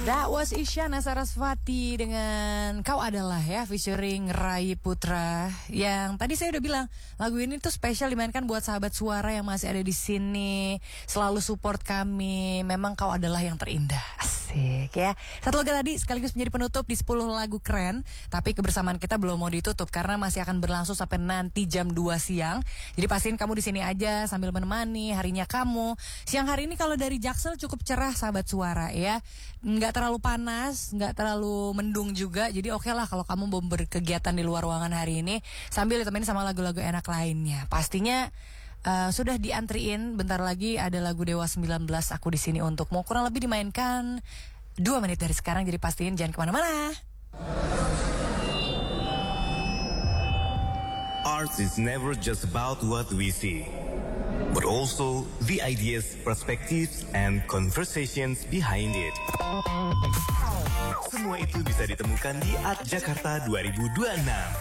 That was Isyana Sarasvati dengan Kau Adalah ya, featuring Rai Putra. Yang tadi saya udah bilang, lagu ini tuh spesial dimainkan buat sahabat suara yang masih ada di sini, selalu support kami. Memang Kau Adalah yang terindah. Asik ya. Satu lagu tadi sekaligus menjadi penutup di 10 lagu keren. Tapi kebersamaan kita belum mau ditutup karena masih akan berlangsung sampai nanti jam 2 siang. Jadi pastiin kamu di sini aja sambil menemani harinya kamu. Siang hari ini kalau dari Jaksel cukup cerah sahabat suara ya. Nggak terlalu panas, nggak terlalu mendung juga. Jadi oke lah kalau kamu mau berkegiatan di luar ruangan hari ini sambil ditemenin sama lagu-lagu enak lainnya. Pastinya sudah diantriin. Bentar lagi ada lagu Dewa 19 Aku di Sini Untukmu. Kurang lebih dimainkan 2 menit dari sekarang. Jadi pastiin jangan kemana-mana. Art is never just about what we see, but also the ideas, perspectives, and conversations behind it. Semua itu bisa ditemukan di Art Jakarta 2026.